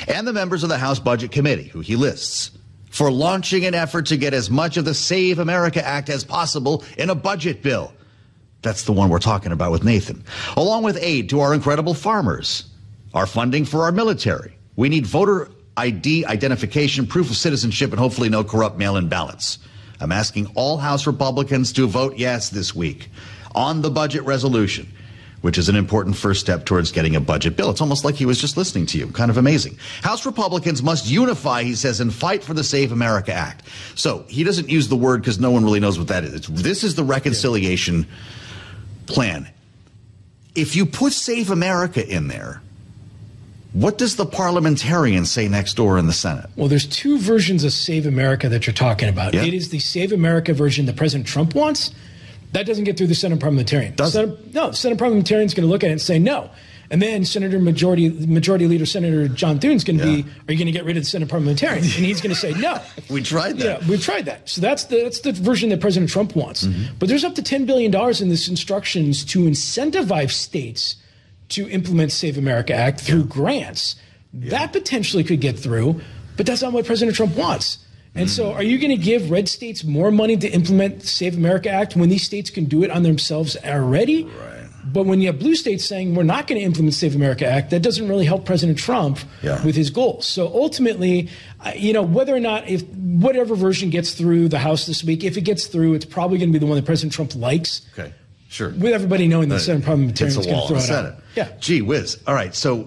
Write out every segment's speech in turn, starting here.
and the members of the House Budget Committee, who he lists, for launching an effort to get as much of the Save America Act as possible in a budget bill. That's the one we're talking about with Nathan. Along with aid to our incredible farmers, our funding for our military. We need voter ID identification, proof of citizenship, and hopefully no corrupt mail-in ballots. I'm asking all House Republicans to vote yes this week on the budget resolution, which is an important first step towards getting a budget bill. It's almost like he was just listening to you. Kind of amazing. House Republicans must unify, he says, and fight for the Save America Act. So he doesn't use the word because no one really knows what that is. This is the reconciliation plan. If you put Save America in there, what does the parliamentarian say next door in the Senate? Well, there's two versions of Save America that you're talking about. Yeah. It is the Save America version that President Trump wants. That doesn't get through the Senate parliamentarian. No, Senate parliamentarian is going to look at it and say no. And then Majority Leader Senator John Thune's going to be, are you going to get rid of the Senate parliamentarian? And he's going to say no. We tried that. Yeah, we've tried that. So that's the version that President Trump wants. But there's up to $10 billion in this instructions to incentivize states to implement Save America Act through grants. That potentially could get through, but that's not what President Trump wants. And so are you going to give red states more money to implement the Save America Act when these states can do it on themselves already? Right. But when you have blue states saying we're not going to implement Save America Act, that doesn't really help President Trump with his goals. So ultimately, whether or not, if whatever version gets through the House this week, if it gets through, it's probably going to be the one that President Trump likes. Okay, sure. With everybody knowing the Senate parliamentarian is going to throw it out. Yeah. Gee whiz. All right, so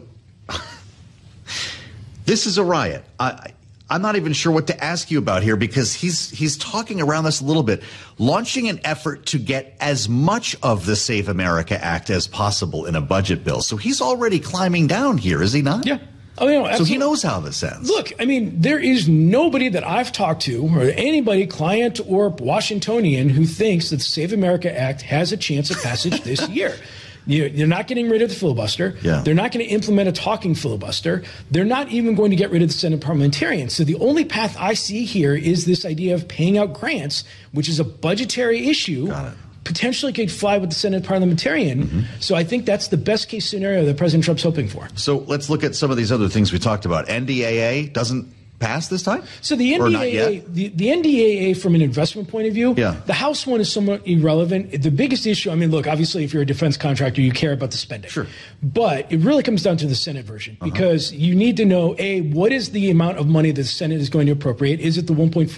this is a riot. I'm not even sure what to ask you about here because he's talking around this a little bit, launching an effort to get as much of the Save America Act as possible in a budget bill. So he's already climbing down here, is he not? Yeah. Oh, absolutely. So he knows how this ends. Look, I mean, there is nobody that I've talked to or anybody, client or Washingtonian, who thinks that the Save America Act has a chance of passage this year. You're not getting rid of the filibuster. Yeah. They're not going to implement a talking filibuster. They're not even going to get rid of the Senate parliamentarians. So the only path I see here is this idea of paying out grants, which is a budgetary issue. Got it. Potentially could fly with the Senate parliamentarian. So I think that's the best case scenario that President Trump's hoping for. So let's look at some of these other things we talked about. NDAA doesn't pass this time? So the NDAA, the NDAA from an investment point of view, the House one is somewhat irrelevant. The biggest issue, I mean, look, obviously if you're a defense contractor, you care about the spending. Sure. But it really comes down to the Senate version because you need to know, A, what is the amount of money that the Senate is going to appropriate? Is it the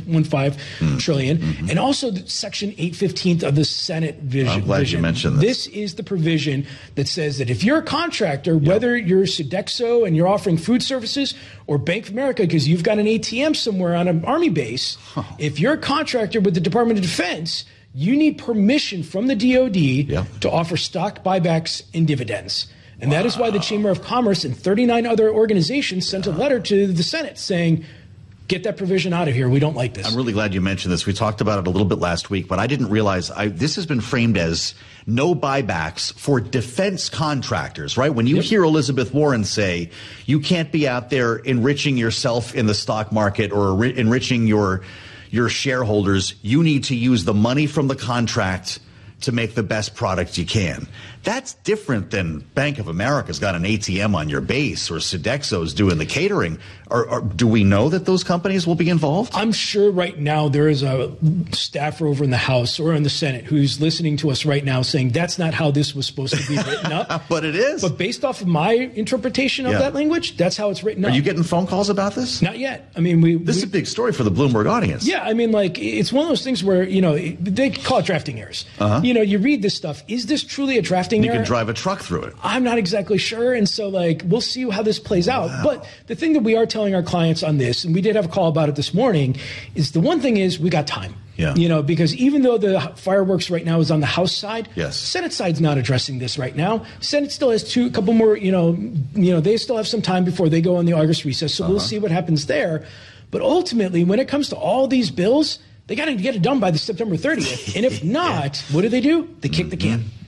$1.15 trillion? And also Section 815 of the Senate vision. I'm glad you mentioned this. This is the provision that says that if you're a contractor, whether you're Sodexo and you're offering food services or Bank of America because you've got an ATM somewhere on an Army base, if you're a contractor with the Department of Defense, you need permission from the DOD to offer stock buybacks and dividends. And that is why the Chamber of Commerce and 39 other organizations sent a letter to the Senate saying, get that provision out of here. We don't like this. I'm really glad you mentioned this. We talked about it a little bit last week, but I didn't realize this has been framed as no buybacks for defense contractors, right? When you hear Elizabeth Warren say you can't be out there enriching yourself in the stock market or enriching your shareholders, you need to use the money from the contract to make the best product you can. That's different than Bank of America's got an ATM on your base or Sodexo's doing the catering. Do we know that those companies will be involved? I'm sure right now there is a staffer over in the House or in the Senate who's listening to us right now saying that's not how this was supposed to be written up. But it is. But based off of my interpretation of that language, that's how it's written up. Are you getting phone calls about this? Not yet. I mean, this is a big story for the Bloomberg audience. Yeah, I mean, like, it's one of those things where, they call it drafting errors. You read this stuff. Is this truly a drafting error? You can drive a truck through it. I'm not exactly sure. And so, we'll see how this plays out. But the thing that we are telling our clients on this, and we did have a call about it this morning, is the one thing is we got time. Yeah. Because even though the fireworks right now is on the House side, Senate side's not addressing this right now. Senate still has a couple more, they still have some time before they go on the August recess. So we'll see what happens there. But ultimately, when it comes to all these bills, they got to get it done by the September 30th. And if not, what do? They kick the can.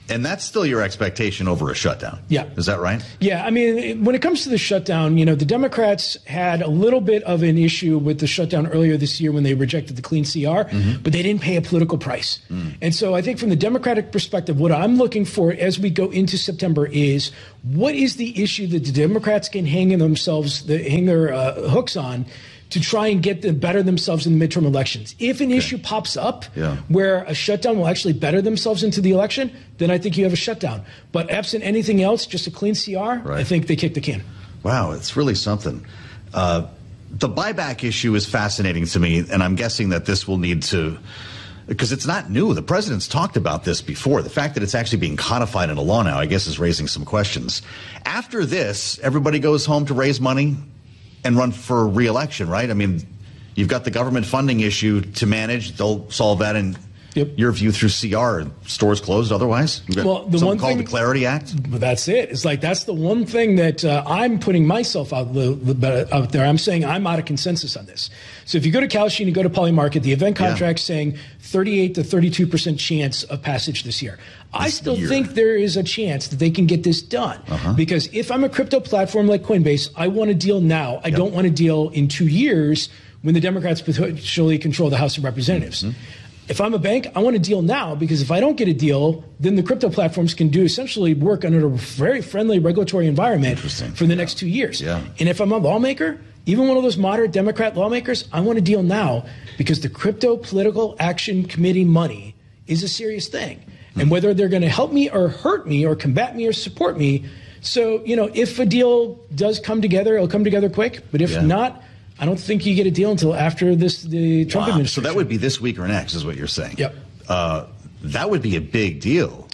And that's still your expectation over a shutdown. Yeah. Is that right? Yeah. I mean, when it comes to the shutdown, you know, the Democrats had a little bit of an issue with the shutdown earlier this year when they rejected the clean CR, but they didn't pay a political price. And so I think from the Democratic perspective, what I'm looking for as we go into September is what is the issue that the Democrats can hang their hooks on to try and get them better themselves in the midterm elections. If an issue pops up where a shutdown will actually better themselves into the election, then I think you have a shutdown. But absent anything else, just a clean CR, I think they kick the can. Wow, it's really something. The buyback issue is fascinating to me, and I'm guessing that this will need to, because it's not new. The president's talked about this before. The fact that it's actually being codified in a law now, I guess, is raising some questions. After this, everybody goes home to raise money and run for re-election, right? I mean, you've got the government funding issue to manage. They'll solve that in your view through CR. Stores closed otherwise? Well, the something one called thing, the Clarity Act? That's it. It's like that's the one thing that I'm putting myself out there. I'm saying I'm out of consensus on this. So if you go to Kalshi and you go to Polymarket, the event contract's saying 38 to 32% chance of passage this year. I still think there is a chance that they can get this done. Because if I'm a crypto platform like Coinbase, I want a deal now. I don't want a deal in 2 years when the Democrats potentially control the House of Representatives. If I'm a bank, I want a deal now, because if I don't get a deal, then the crypto platforms can do essentially work under a very friendly regulatory environment for the next 2 years. And if I'm a lawmaker, even one of those moderate Democrat lawmakers, I want a deal now, because the Crypto Political Action Committee money is a serious thing. And whether they're going to help me or hurt me or combat me or support me. So, you know, if a deal does come together, it'll come together quick. But if not, I don't think you get a deal until after the Trump administration. So that would be this week or next, is what you're saying. Yep. That would be a big deal,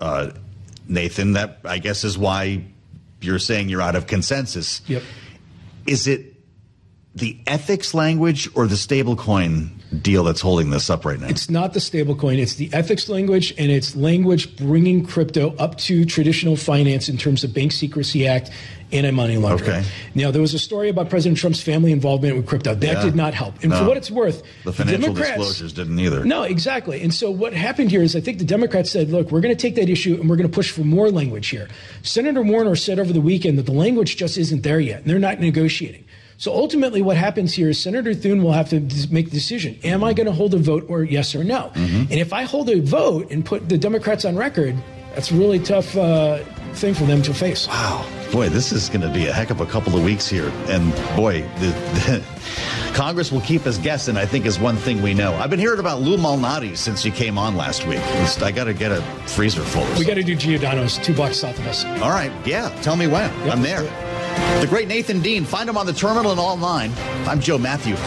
Nathan. That, I guess, is why you're saying you're out of consensus. Yep. Is it the ethics language or the stablecoin deal that's holding this up right now? It's not the stablecoin. It's the ethics language, and it's language bringing crypto up to traditional finance in terms of Bank Secrecy Act, anti-money laundering. Now, there was a story about President Trump's family involvement with crypto. That did not help. And for what it's worth, the financial disclosures didn't either. No, exactly. And so what happened here is I think the Democrats said, look, we're going to take that issue and we're going to push for more language here. Senator Warner said over the weekend that the language just isn't there yet, and they're not negotiating. So ultimately what happens here is Senator Thune will have to make the decision. Am I going to hold a vote, or yes or no? And if I hold a vote and put the Democrats on record, that's a really tough thing for them to face. Wow. Boy, this is going to be a heck of a couple of weeks here. And boy, the Congress will keep us guessing, I think, is one thing we know. I've been hearing about Lou Malnati since you came on last week. I got to get a freezer full. We got to do Giordano's 2 blocks south of us. All right. Yeah. Tell me when. I'm there. The great Nathan Dean. Find him on the terminal and online. I'm Joe Matthew.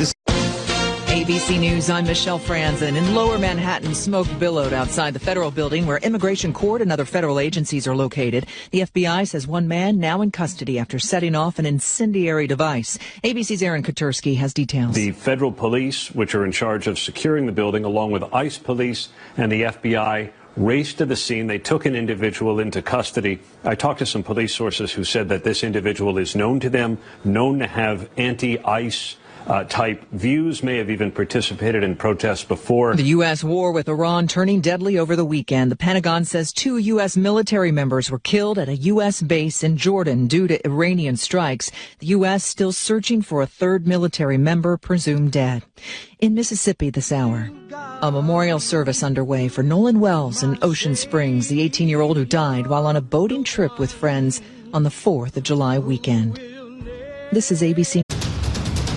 ABC News, I'm Michelle Franzen. In Lower Manhattan, smoke billowed outside the federal building where Immigration Court and other federal agencies are located. The FBI says one man now in custody after setting off an incendiary device. ABC's Aaron Katersky has details. The federal police, which are in charge of securing the building, along with ICE police and the FBI, raced to the scene. They took an individual into custody. I talked to some police sources who said that this individual is known to them, known to have anti-ICE type views, may have even participated in protests before. The U.S. war with Iran turning deadly over the weekend. The Pentagon says 2 U.S. military members were killed at a U.S. base in Jordan due to Iranian strikes. The U.S. still searching for a 3rd military member presumed dead. In Mississippi this hour, a memorial service underway for Nolan Wells in Ocean Springs, the 18-year-old who died while on a boating trip with friends on the 4th of July weekend. This is ABC.